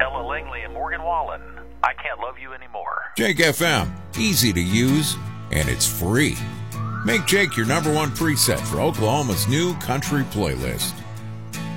Ella Langley and Morgan Wallen. I Can't Love You Anymore. Jake FM, easy to use, and it's free. Make Jake your number one preset for Oklahoma's new country playlist.